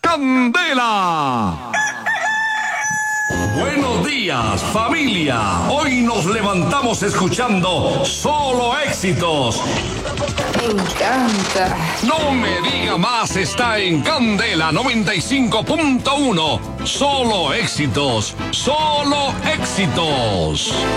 Candela. Buenos días, familia. Hoy nos levantamos escuchando solo éxitos. Me encanta. No me diga más, está en Candela 95.1. Solo éxitos, solo éxitos.